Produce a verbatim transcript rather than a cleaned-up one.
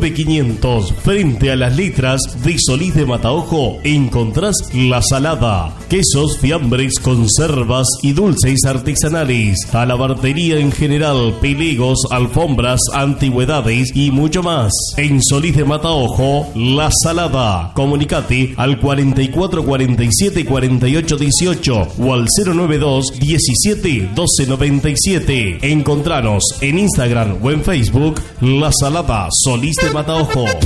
quinientos, frente a las letras de Solís de Mataojo, encontrás La Salada. Quesos, fiambres, conservas y dulces artesanales. Talabartería en general, pelegos, alfombras, antigüedades y mucho más. En Solís de Mataojo, La Salada. Comunicate al cuarenta y cuatro cuarenta y siete cuarenta y ocho dieciocho o al cero noventa y dos diecisiete doce noventa y siete. Encontranos en Instagram o en Facebook La Salada Solís de Mataojo.